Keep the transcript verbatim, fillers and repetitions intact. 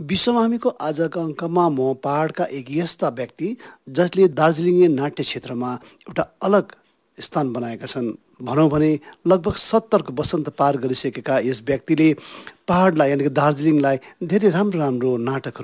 विश्वमामीको आजका अङ्कमा म पहाडका एक यस्ता व्यक्ति जसले दार्जिलिङे नाट्य क्षेत्रमा एउटा अलग स्थान बनाएका छन्। भनौँ भने लगभग सत्तरको वसन्त पार गरिसकेका यस व्यक्तिले पहाडलाई यानि कि दार्जिलिङलाई धेरै राम्रो राम्रो नाटकहरू